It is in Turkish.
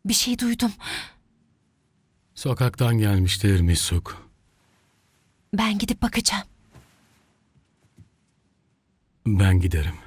Bir şey duydum. Sokaktan gelmiştir Misuk. Ben gidip bakacağım. Ben giderim.